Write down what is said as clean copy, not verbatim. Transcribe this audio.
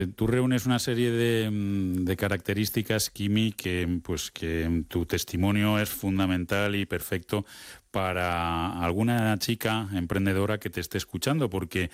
Tú reúnes una serie de características, Kimi, que tu testimonio es fundamental y perfecto para alguna chica emprendedora que te esté escuchando, porque